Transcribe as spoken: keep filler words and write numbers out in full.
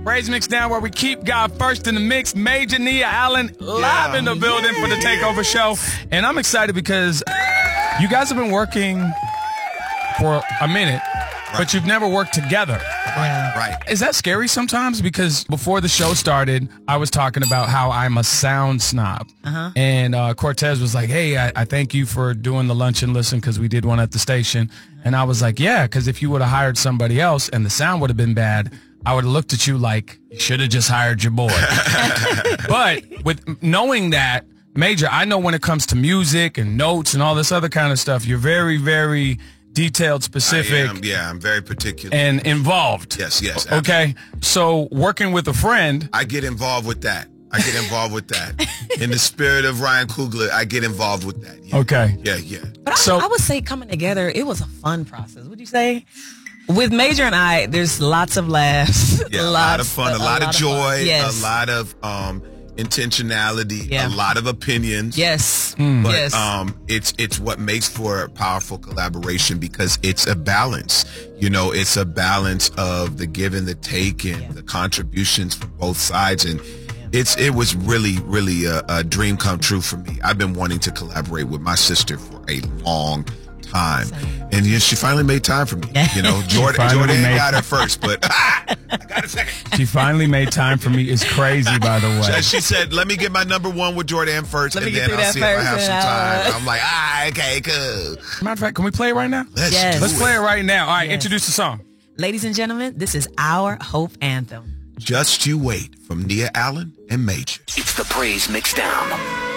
Praise Mix Down, where we keep God first in the mix. Major Nia Allen live Yeah. in the building for the Takeover Show. And I'm excited because you guys have been working for a minute, Right. but you've never worked together. Right, right. Is that scary sometimes? Because before the show started, I was talking about how I'm a sound snob. Uh-huh. And uh, Cortez was like, hey, I, I thank you for doing the lunch and listen because we did one at the station. And I was like, yeah, because if you would have hired somebody else and the sound would have been bad, I would have looked at you like, you should have just hired your boy. But with knowing that, Major, I know when it comes to music and notes and all this other kind of stuff, you're very, very detailed, specific. I am, yeah, I'm very particular. And involved. Yes, yes. Okay. So working with a friend. I get involved with that. I get involved with that. In the spirit of Ryan Coogler, I get involved with that. Yeah. Okay. Yeah, yeah. But I, So- I would say coming together, it was a fun process. Would you say? With Major and I, there's lots of laughs. Yeah, a lots, lot of fun, a, lot of joy, fun. Yes. a lot of um, intentionality, Yeah. a lot of opinions. Yes. But yes. um, it's it's what makes for a powerful collaboration because it's a balance. You know, it's a balance of the give and the take and Yeah. the contributions from both sides. And it's it was really, really a, a dream come true for me. I've been wanting to collaborate with my sister for a long time. And yeah, she finally made time for me. You know, Jordan, finally Jordan made- got her first, but I got a second. She finally made time for me. It's crazy, by the way. She said, let me get my number one with Jordan first, Let me and get then through I'll that see if I first have and some I'll- time. I'm like, ah, okay, cool. Matter of fact, can we play it right now? Let's Yes. do Let's it. play it right now. All right, Yes. introduce the song. Ladies and gentlemen, this is our Hope Anthem. Just You Wait from Nia Allen and Major. It's the Praise Mix Down.